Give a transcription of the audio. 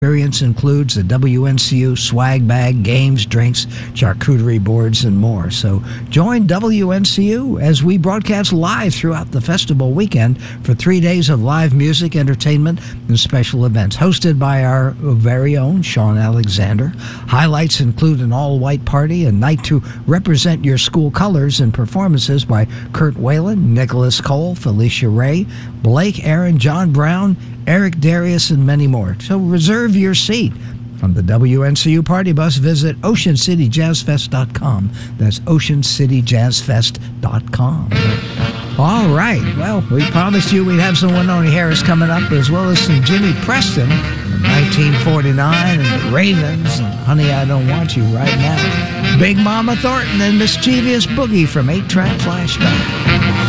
Experience includes the WNCU swag bag, games, drinks, charcuterie boards, and more. So join WNCU as we broadcast live throughout the festival weekend for 3 days of live music, entertainment, and special events. Hosted by our very own Sean Alexander. Highlights include an all-white party, a night to represent your school colors, and performances by Kurt Whalen, Nicholas Cole, Felicia Ray, Blake Aaron, John Brown, Eric Darius, and many more. So reserve your seat on the WNCU Party Bus. Visit OceanCityJazzFest.com. That's OceanCityJazzFest.com. All right. Well, we promised you we'd have some Wynonie Harris coming up, as well as some Jimmy Preston from 1949 and the Ravens and Honey, I Don't Want You Right Now. Big Mama Thornton and Mischievous Boogie from 8-Track Flashback.